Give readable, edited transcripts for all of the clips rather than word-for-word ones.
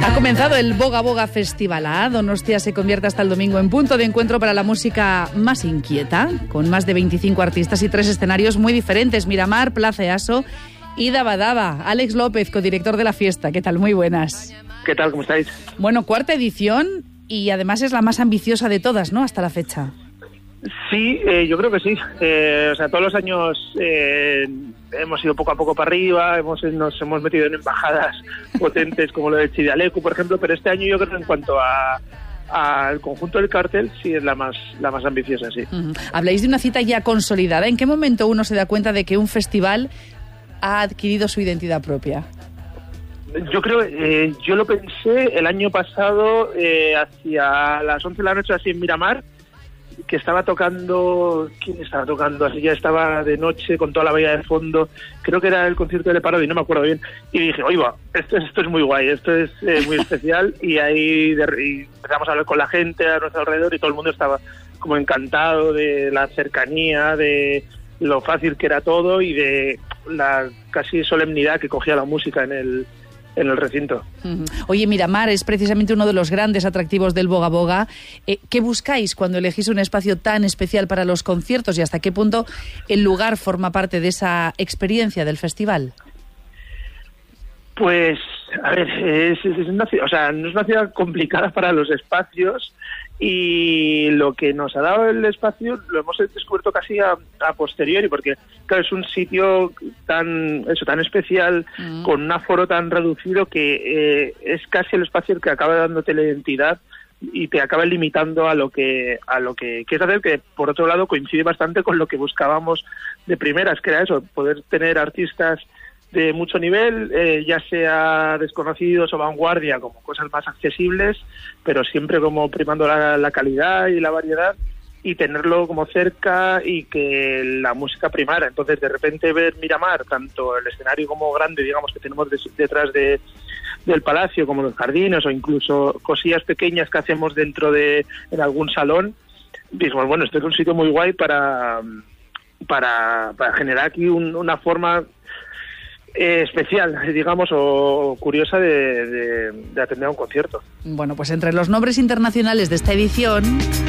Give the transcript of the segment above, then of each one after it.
Ha comenzado el Boga Boga Festival A. Donostia se convierte hasta el domingo en punto de encuentro para la música más inquieta, con más de 25 artistas y 3 escenarios muy diferentes: Miramar, Plaza Easo y Daba Daba. Alex López, codirector de la fiesta. ¿Qué tal? Muy buenas. ¿Qué tal? ¿Cómo estáis? Bueno, 4ª edición y además es la más ambiciosa de todas, ¿no? Hasta la fecha. Sí, yo creo que sí. Todos los años hemos ido poco a poco para arriba, nos hemos metido en embajadas potentes como lo de Chidalecu, por ejemplo, pero este año yo creo que en cuanto al conjunto del cartel sí es la más ambiciosa, sí. Habláis de una cita ya consolidada. ¿En qué momento uno se da cuenta de que un festival ha adquirido su identidad propia? Yo creo, yo lo pensé el año pasado, hacia las 11 de la noche, así en Miramar, que estaba tocando, ¿quién estaba tocando? Así ya estaba de noche con toda la bahía de fondo, creo que era el concierto de Parodi, no me acuerdo bien, y dije, oiga, esto es muy guay, esto es muy especial, y ahí empezamos a hablar con la gente a nuestro alrededor y todo el mundo estaba como encantado de la cercanía, de lo fácil que era todo y de la casi solemnidad que cogía la música en el recinto. Oye, Miramar es precisamente uno de los grandes atractivos del Boga Boga. ¿Qué buscáis cuando elegís un espacio tan especial para los conciertos y hasta qué punto el lugar forma parte de esa experiencia del festival? Pues, a ver, no es una ciudad complicada para los espacios y lo que nos ha dado el espacio lo hemos descubierto casi a posteriori, porque claro, es un sitio tan especial, con un aforo tan reducido que es casi el espacio el que acaba dándote la identidad y te acaba limitando a lo que quieres hacer, que por otro lado coincide bastante con lo que buscábamos de primeras, que era eso, poder tener artistas de mucho nivel, ya sea desconocidos o vanguardia, como cosas más accesibles, pero siempre como primando la calidad y la variedad, y tenerlo como cerca y que la música primara. Entonces, de repente ver Miramar, tanto el escenario como grande, digamos, que tenemos detrás del palacio, como los jardines, o incluso cosillas pequeñas que hacemos en algún salón, dijimos, bueno, esto es un sitio muy guay para generar aquí una forma especial, digamos, o curiosa de atender a un concierto. Bueno, pues entre los nombres internacionales de esta edición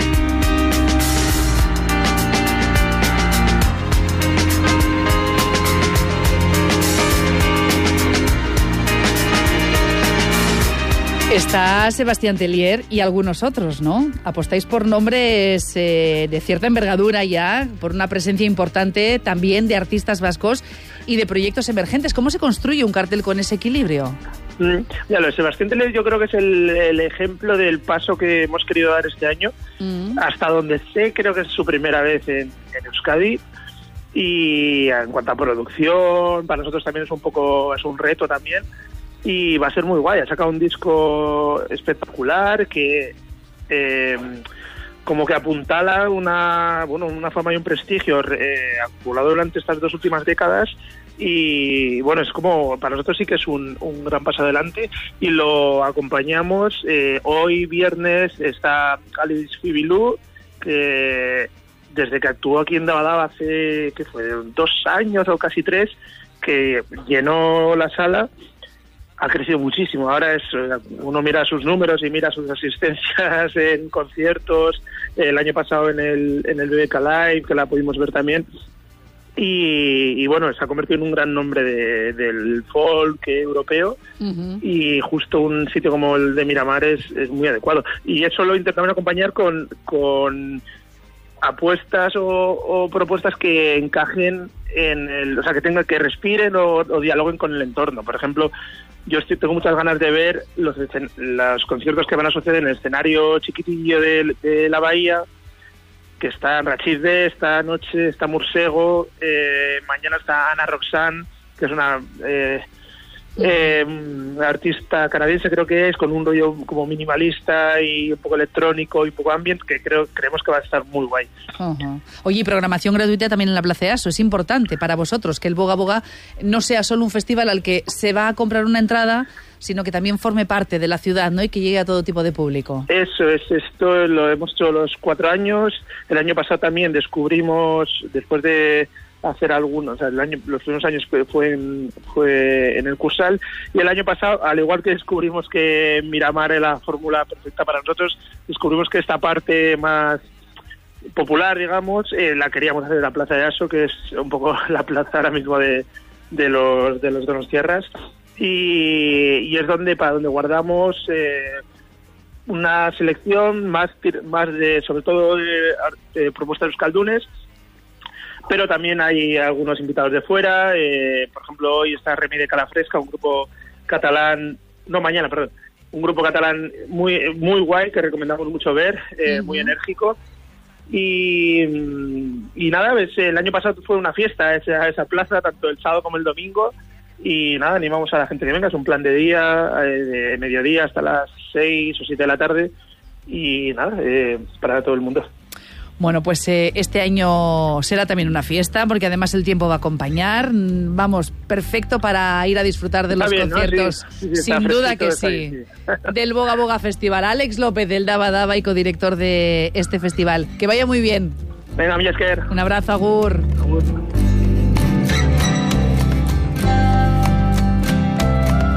está Sebastián Tellier y algunos otros, ¿no? Apostáis por nombres de cierta envergadura ya, por una presencia importante también de artistas vascos y de proyectos emergentes. ¿Cómo se construye un cartel con ese equilibrio? Ya, lo de Sebastián Tellier yo creo que es el ejemplo del paso que hemos querido dar este año. Hasta donde sé, creo que es su primera vez en Euskadi. Y en cuanto a producción, para nosotros también es un reto también. Y va a ser muy guay. Ha sacado un disco espectacular que como que apuntala una fama y un prestigio acumulado durante estas 2 últimas décadas. Y bueno, es como, para nosotros sí que es un gran paso adelante y lo acompañamos. Hoy viernes está Alice Fibilú, que desde que actuó aquí en Daba Daba hace, ¿qué fue?, 2 años o casi 3, que llenó la sala. Ha crecido muchísimo. Ahora uno mira sus números y mira sus asistencias en conciertos. El año pasado en el BBK Live, que la pudimos ver también. Y bueno, se ha convertido en un gran nombre del folk europeo. Y justo un sitio como el de Miramar es muy adecuado. Y eso lo intentamos acompañar con apuestas o propuestas que encajen que respiren o dialoguen con el entorno. Por ejemplo, yo tengo muchas ganas de ver los conciertos que van a suceder en el escenario chiquitillo de la bahía, que está Rachid D, esta noche está Mursego, mañana está Ana Roxanne, que es una artista canadiense, creo que es, con un rollo como minimalista y un poco electrónico y un poco ambient, que creemos que va a estar muy guay. Oye, y programación gratuita también en la Plaza Easo. Es importante para vosotros que el Boga Boga no sea solo un festival al que se va a comprar una entrada, sino que también forme parte de la ciudad, ¿no? Y que llegue a todo tipo de público. Eso es, esto lo hemos hecho los 4 años. El año pasado también descubrimos, después de hacer algunos. O sea, los primeros años fue en el Cursal, y el año pasado, al igual que descubrimos que Miramar era la fórmula perfecta para nosotros, descubrimos que esta parte más popular, digamos, la queríamos hacer en la Plaza de Aso, que es un poco la plaza ahora mismo de los donostiarras, y es para donde guardamos una selección más de, sobre todo, de propuestas euskaldunes, pero también hay algunos invitados de fuera. Por ejemplo, hoy está Remi de Calafresca, un grupo catalán, un grupo catalán muy muy guay, que recomendamos mucho ver, muy enérgico. Y nada, el año pasado fue una fiesta esa plaza, tanto el sábado como el domingo, y nada, animamos a la gente que venga. Es un plan de día, de mediodía hasta las 6 o 7 de la tarde, y nada, para todo el mundo. Bueno, pues este año será también una fiesta, porque además el tiempo va a acompañar. Vamos, perfecto para ir a disfrutar de los conciertos, ¿no? Sí, sin duda que sí. Del Boga Boga Festival. Àlex López, del Daba Daba y codirector de este festival. Que vaya muy bien. Venga, Milla Esker. Un abrazo, agur. Agur.